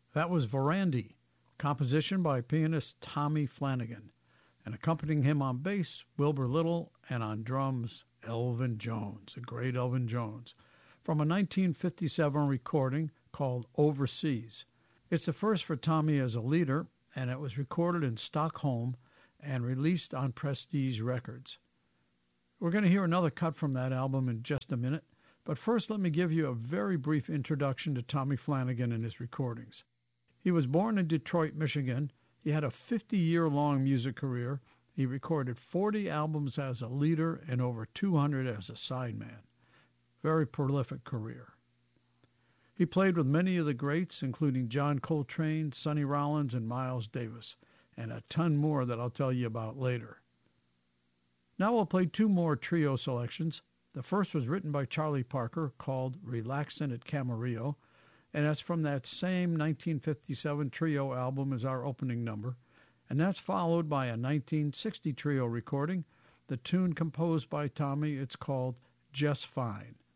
That was Verandi, composition by pianist Tommy Flanagan, and accompanying him on bass, Wilbur Little, and on drums, Elvin Jones, the great Elvin Jones, from a 1957 recording called Overseas. It's the first for Tommy as a leader, and it was recorded in Stockholm and released on Prestige Records. We're going to hear another cut from that album in just a minute, but first let me give you a very brief introduction to Tommy Flanagan and his recordings. He was born in Detroit, Michigan. He had a 50-year-long music career. He recorded 40 albums as a leader and over 200 as a sideman. Very prolific career. He played with many of the greats, including John Coltrane, Sonny Rollins, and Miles Davis, and a ton more that I'll tell you about later. Now we'll play two more trio selections. The first was written by Charlie Parker, called Relaxin' at Camarillo, and that's from that same 1957 trio album as our opening number, and that's followed by a 1960 trio recording, the tune composed by Tommy. It's called Just Fine.